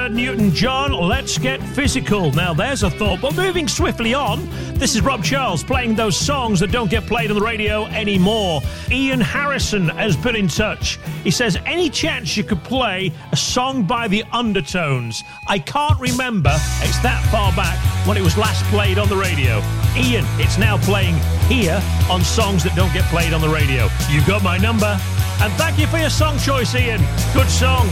Olivia Newton-John, Let's Get Physical. Now, there's a thought. But moving swiftly on, this is Rob Charles playing those songs that don't get played on the radio anymore. Ian Harrison has been in touch. He says, any chance you could play a song by the Undertones? I can't remember, it's that far back, when it was last played on the radio. Ian, it's now playing here on songs that don't get played on the radio. You've got my number. And thank you for your song choice, Ian. Good song.